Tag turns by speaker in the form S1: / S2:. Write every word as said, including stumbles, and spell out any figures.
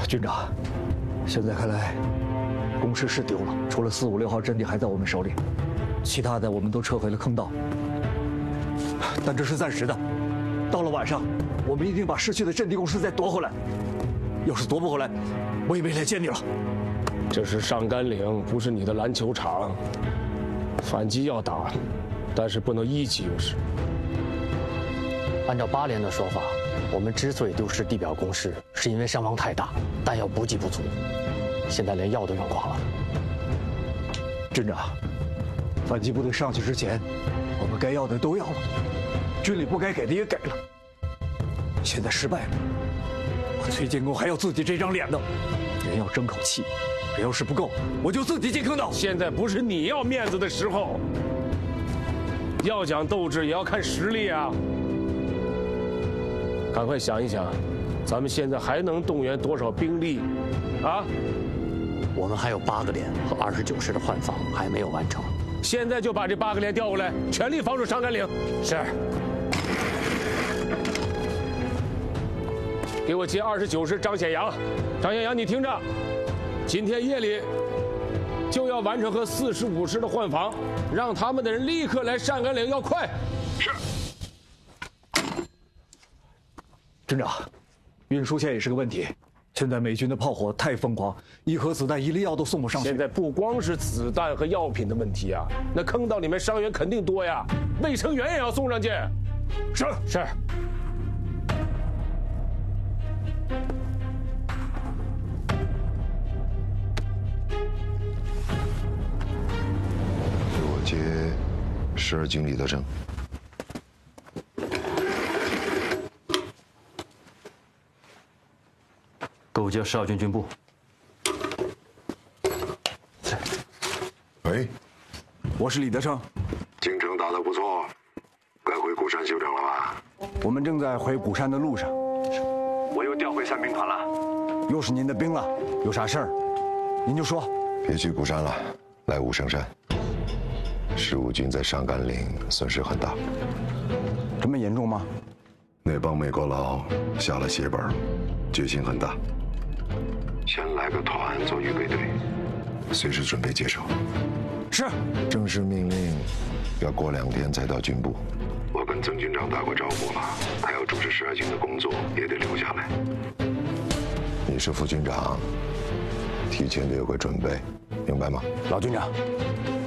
S1: 军长，现在看来，工事是丢了，除了四五六号阵地还在我们手里，其他的我们都撤回了坑道。但这是暂时的，到了晚上，我们一定把失去的阵地工事再夺回来。要是夺不回来，我也没来见你了。
S2: 这是上甘岭，不是你的篮球场。反击要打，但是不能一击有失。
S3: 按照八连的说法，我们之所以丢失地表工事，是因为伤亡太大，弹药补给不足，现在连药都用光了。
S1: 镇长，反击部队上去之前，我们该要的都要了，军里不该给的也给了。现在失败了，我崔建功还要自己这张脸呢。人要争口气，人要是不够，我就自己进坑道。
S2: 现在不是你要面子的时候，要讲斗志也要看实力啊！赶快想一想，咱们现在还能动员多少兵力？啊？
S3: 我们还有八个连和二十九师的换防还没有完成，
S2: 现在就把这八个连调过来，全力防守上甘岭。
S3: 是。
S2: 给我接二十九师张显阳，张显阳，你听着，今天夜里就要完成和四十五师的换防，让他们的人立刻来上甘岭，要快。
S4: 是。
S1: 镇长，运输线也是个问题。现在美军的炮火太疯狂，一盒子弹、一粒药都送不上去。
S2: 现在不光是子弹和药品的问题啊，那坑道里面伤员肯定多呀，卫生员也要送上去。
S1: 是
S2: 是。
S4: 给我接十二军李德成。
S3: 给我接十二军军部。
S4: 喂，
S5: 我是李德胜。
S4: 京城打得不错，该回鼓山休整了吧？
S5: 我们正在回鼓山的路上。
S1: 我又调回三兵团了，
S5: 又是您的兵了，有啥事儿，您就说。
S4: 别去鼓山了，来武胜山。十五军在上甘岭损失很大。
S5: 这么严重吗？
S4: 那帮美国佬下了血本，决心很大。先来个团做预备队，随时准备接手。
S5: 是。
S4: 正式命令要过两天才到军部。我跟曾军长打过招呼了，他要主持十二军的工作，也得留下来。你是副军长，提前得有个准备，明白吗？
S5: 老军长。